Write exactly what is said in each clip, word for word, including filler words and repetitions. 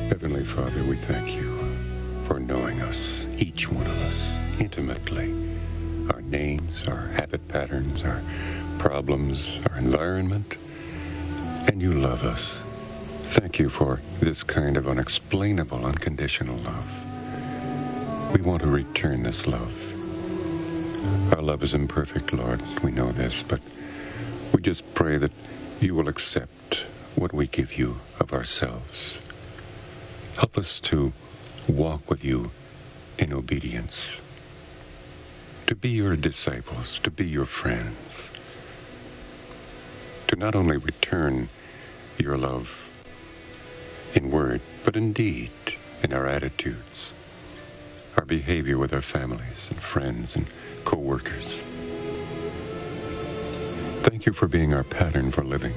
Heavenly Father, we thank you for knowing us, each one of us, intimately. Our names, our habit patterns, our problems, our environment, and you love us. Thank you for this kind of unexplainable, unconditional love. We want to return this love. Our love is imperfect, Lord. We know this, but we just pray that you will accept what we give you of ourselves. Help us to walk with you in obedience, to be your disciples, to be your friends, to not only return your love in word, but in deed, in our attitudes, our behavior with our families and friends and co-workers. Thank you for being our pattern for living.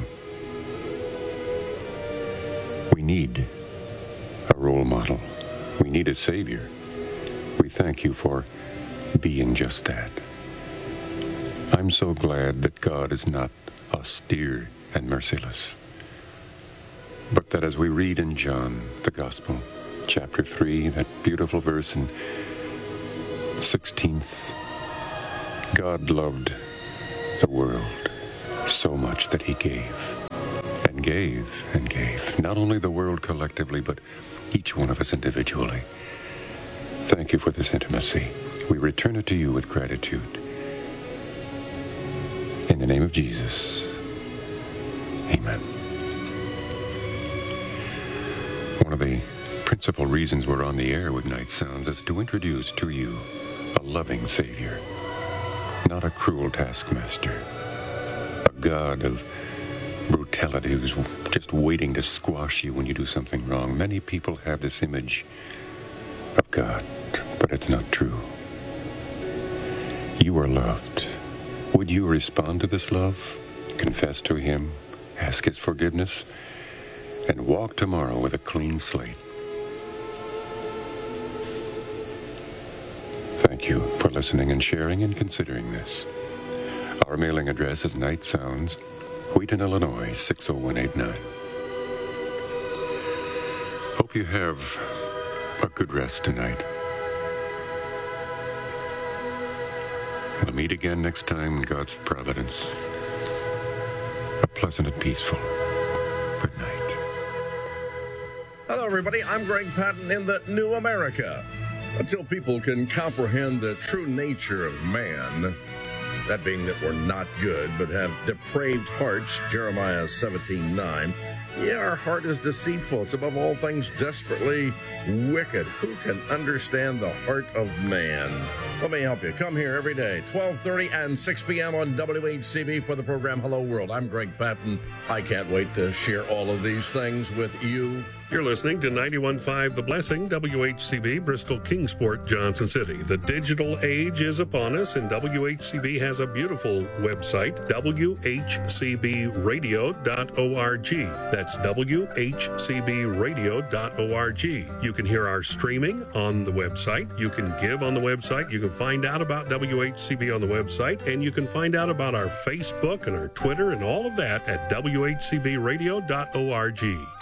We need a role model. We need a Savior. We thank you for being just that. I'm so glad that God is not austere and merciless, but that as we read in John, the Gospel, chapter three, that beautiful verse in sixteenth, God loved the world so much that he gave and gave and gave, not only the world collectively, but each one of us individually. Thank you for this intimacy. We return it to you with gratitude. In the name of Jesus, amen. One of the principal reasons we're on the air with Night Sounds is to introduce to you a loving Savior, not a cruel taskmaster, a God of brutality who's just waiting to squash you when you do something wrong. Many people have this image of God, but it's not true. You are loved. Would you respond to this love, confess to him, ask his forgiveness, and walk tomorrow with a clean slate? Thank you for listening and sharing and considering this. Our mailing address is Night Sounds, Wheaton, Illinois, six oh one eight nine. Hope you have a good rest tonight. We'll meet again next time in God's providence. A pleasant and peaceful good night. Hello, everybody. I'm Greg Patton in the New America. Until people can comprehend the true nature of man, that being that we're not good, but have depraved hearts, Jeremiah seventeen nine. Yeah, our heart is deceitful. It's above all things desperately wicked. Who can understand the heart of man? Let me help you. Come here every day, twelve thirty and six p.m. on W H C B for the program Hello World. I'm Greg Patton. I can't wait to share all of these things with you. You're listening to ninety-one point five The Blessing, W H C B, Bristol, Kingsport, Johnson City. The digital age is upon us, and W H C B has a beautiful website, W H C B radio dot org. That's W H C B radio dot org. You can hear our streaming on the website. You can give on the website. You can find out about W H C B on the website, and you can find out about our Facebook and our Twitter and all of that at W H C B radio dot org.